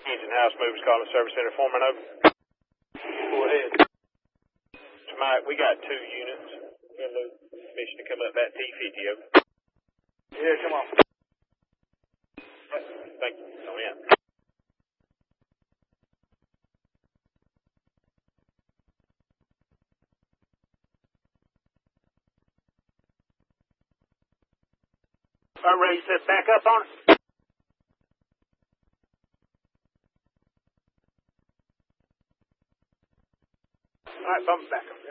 Engine house movers calling service center. Foreman, over. Go ahead. Tonight, we got 2 units. We're going to mission to come up that T50, over. Yeah, come on. Thank you. Oh, yeah. All right, ready, set back up on it. All right, bump back up.